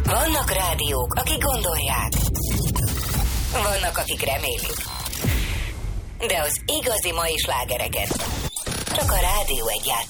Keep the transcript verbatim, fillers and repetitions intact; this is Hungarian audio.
Vannak rádiók, akik gondolják. Vannak, akik remélik. De az igazi mai slágereket csak a Rádió egy játszik.